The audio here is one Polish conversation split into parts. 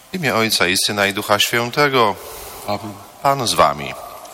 W imię Ojca i Syna i Ducha Świętego. Amen. Pan z wami.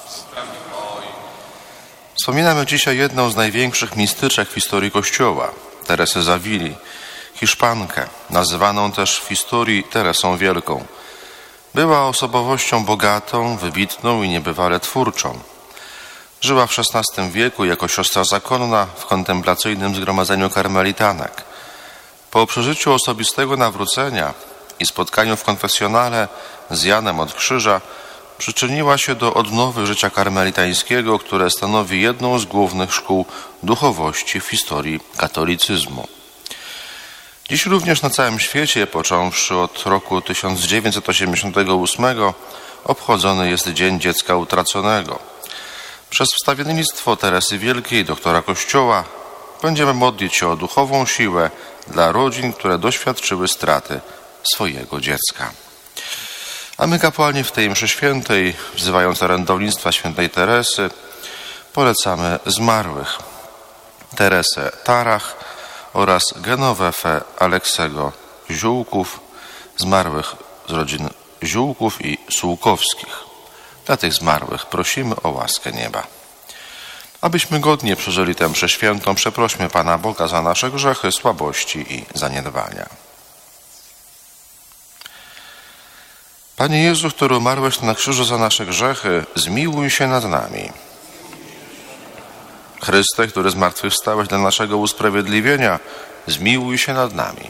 Wspominamy dzisiaj jedną z największych mistyczek w historii Kościoła, Teresę z Awili, Hiszpankę, nazywaną też w historii Teresą Wielką. Była osobowością bogatą, wybitną i niebywale twórczą. Żyła w XVI wieku jako siostra zakonna w kontemplacyjnym zgromadzeniu karmelitanek. Po przeżyciu osobistego nawrócenia i spotkaniu w konfesjonale z Janem od Krzyża przyczyniła się do odnowy życia karmelitańskiego, które stanowi jedną z głównych szkół duchowości w historii katolicyzmu. Dziś również na całym świecie, począwszy od roku 1988, obchodzony jest Dzień Dziecka Utraconego. Przez wstawiennictwo Teresy Wielkiej, doktora Kościoła, będziemy modlić się o duchową siłę dla rodzin, które doświadczyły straty swojego dziecka. A my, kapłani, w tej mszy świętej, wzywając orędownictwa świętej Teresy, polecamy zmarłych Teresę Tarach oraz Genowefę Aleksego Ziółków, zmarłych z rodzin Ziółków i Sułkowskich. Dla tych zmarłych prosimy o łaskę nieba. Abyśmy godnie przeżyli tę mszę świętą, przeprośmy Pana Boga za nasze grzechy, słabości i zaniedbania. Panie Jezu, który umarłeś na krzyżu za nasze grzechy, zmiłuj się nad nami. Chryste, który zmartwychwstałeś dla naszego usprawiedliwienia, zmiłuj się nad nami.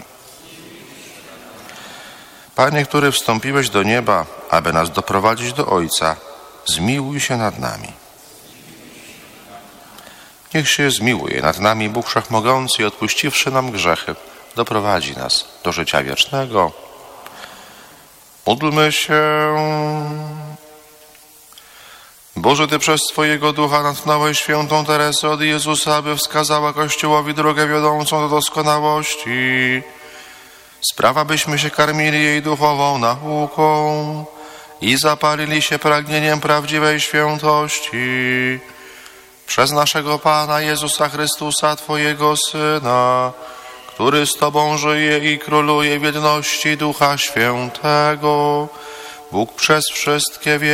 Panie, który wstąpiłeś do nieba, aby nas doprowadzić do Ojca, zmiłuj się nad nami. Niech się zmiłuje nad nami Bóg Wszechmogący i odpuściwszy nam grzechy, doprowadzi nas do życia wiecznego. Módlmy się. Boże, Ty przez swojego Ducha natchnąłeś świętą Teresę od Jezusa, aby wskazała Kościołowi drogę wiodącą do doskonałości. Spraw, abyśmy się karmili jej duchową nauką i zapalili się pragnieniem prawdziwej świętości. Przez naszego Pana Jezusa Chrystusa, Twojego Syna, który z Tobą żyje i króluje w jedności Ducha Świętego, Bóg przez wszystkie wieki.